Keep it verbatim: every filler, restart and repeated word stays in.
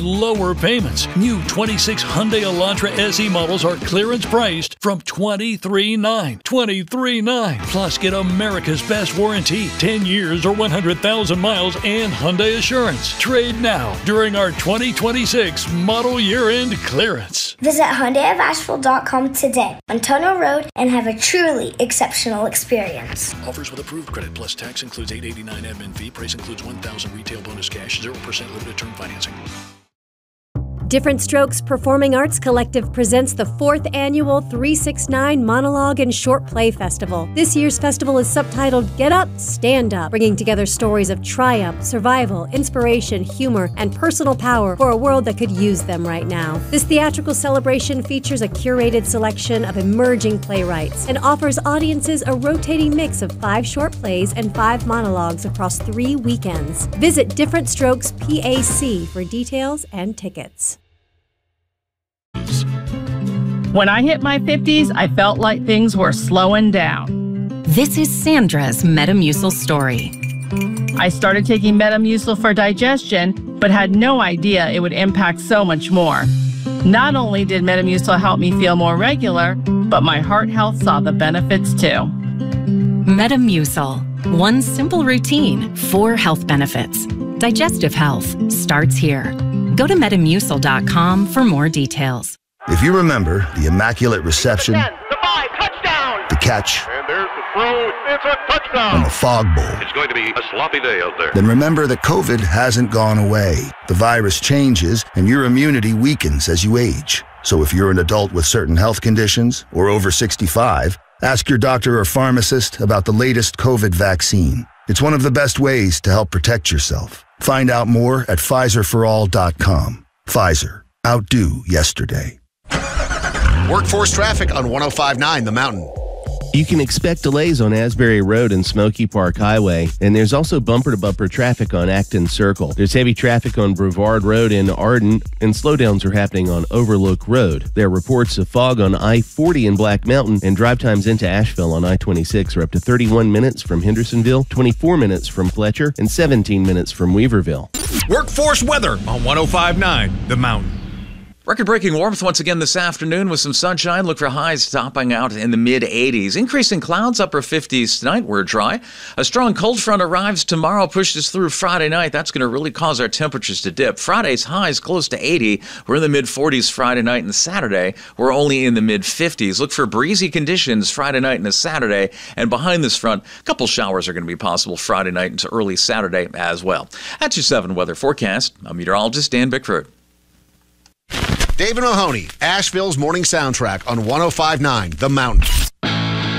lower payments. New twenty-six Hyundai Elantra S E models are clearance priced from twenty-three thousand nine hundred dollars. twenty-three thousand nine hundred dollars. Plus, get America's best warranty, ten years or one hundred thousand miles, and Hyundai Assurance. Trade now during our twenty twenty-six model year-end clearance. Visit Hyundai of Asheville dot com today on Tunnel Road and have a truly exceptional experience. Offers with approved credit plus tax includes eight dollars and eighty-nine cents admin fee. Price includes one thousand dollars retail bonus cash, zero percent limited term financing. Different Strokes Performing Arts Collective presents the fourth annual three sixty-nine Monologue and Short Play Festival. This year's festival is subtitled Get Up, Stand Up, bringing together stories of triumph, survival, inspiration, humor, and personal power for a world that could use them right now. This theatrical celebration features a curated selection of emerging playwrights and offers audiences a rotating mix of five short plays and five monologues across three weekends. Visit Different Strokes P A C for details and tickets. When I hit my fifties, I felt like things were slowing down. This is Sandra's Metamucil story. I started taking Metamucil for digestion, but had no idea it would impact so much more. Not only did Metamucil help me feel more regular, but my heart health saw the benefits too. Metamucil. One simple routine, four health benefits. Digestive health starts here. Go to Metamucil dot com for more details. If you remember the Immaculate Reception, the, ten, the, five, touchdown. the catch, and there's the throw, it's a touchdown, and the Fog Bowl, it's going to be a sloppy day out there. Then remember that COVID hasn't gone away. The virus changes, and your immunity weakens as you age. So if you're an adult with certain health conditions or over sixty-five, ask your doctor or pharmacist about the latest COVID vaccine. It's one of the best ways to help protect yourself. Find out more at Pfizer for all dot com. Pfizer. Outdo yesterday. Workforce traffic on one oh five point nine The Mountain. You can expect delays on Asbury Road and Smoky Park Highway, and there's also bumper-to-bumper traffic on Acton Circle. There's heavy traffic on Brevard Road in Arden, and slowdowns are happening on Overlook Road. There are reports of fog on I forty in Black Mountain, and drive times into Asheville on I twenty-six are up to thirty-one minutes from Hendersonville, twenty-four minutes from Fletcher, and seventeen minutes from Weaverville. Workforce weather on one oh five point nine The Mountain. Record-breaking warmth once again this afternoon with some sunshine. Look for highs topping out in the mid-eighties. Increasing clouds, upper fifties tonight. We're dry. A strong cold front arrives tomorrow, pushes through Friday night. That's going to really cause our temperatures to dip. Friday's highs close to eighty. We're in the mid-forties Friday night, and Saturday we're only in the mid-fifties. Look for breezy conditions Friday night and Saturday. And behind this front, a couple showers are going to be possible Friday night into early Saturday as well. That's your seven weather forecast. I'm meteorologist Dan Bickford. David Mahoney, Asheville's morning soundtrack on one oh five point nine The Mountain.